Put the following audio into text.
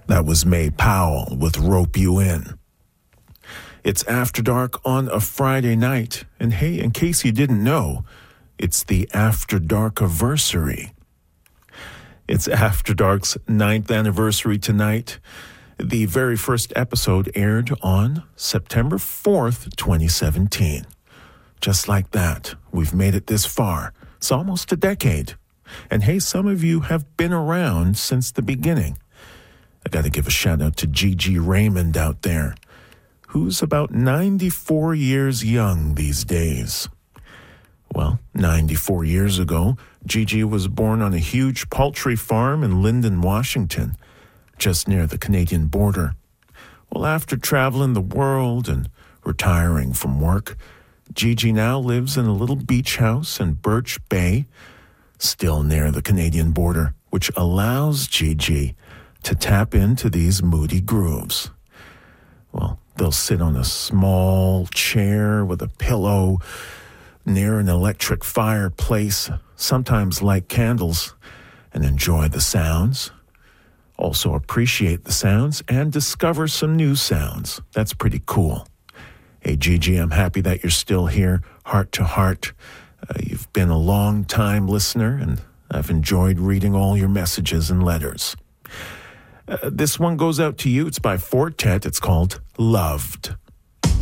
That was May Powell with Rope You In. It's After Dark on a Friday night, and hey, in case you didn't know, it's the After Dark-iversary. It's After Dark's 9th anniversary tonight. The very first episode aired on September 4th, 2017. Just like that, we've made it this far. It's almost a decade. And hey, some of you have been around since the beginning. I got to give a shout out to Gigi Raymond out there, who's about 94 years young these days. Well, 94 years ago, Gigi was born on a huge poultry farm in Lyndon, Washington, just near the Canadian border. Well, after traveling the world and retiring from work, Gigi now lives in a little beach house in Birch Bay, still near the Canadian border, which allows Gigi to tap into these moody grooves. Well, they'll sit on a small chair with a pillow near an electric fireplace, sometimes light candles, and enjoy the sounds. Also appreciate the sounds and discover some new sounds. That's pretty cool. Hey, Gigi, I'm happy that you're still here, heart to heart. You've been a long-time listener, and I've enjoyed reading all your messages and letters. This one goes out to you. It's by Fortet. It's called Loved.